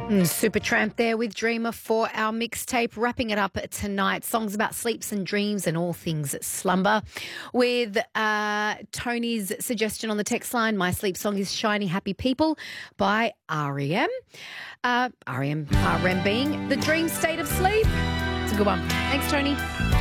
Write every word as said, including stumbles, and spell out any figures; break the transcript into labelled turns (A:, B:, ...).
A: Mm, Supertramp there with Dreamer for our mixtape. Wrapping it up tonight. Songs about sleeps and dreams and all things slumber. With uh, Tony's suggestion on the text line, my sleep song is Shiny Happy People by R E M. Uh, R E M, R E M being the dream state of sleep. It's a good one. Thanks, Tony.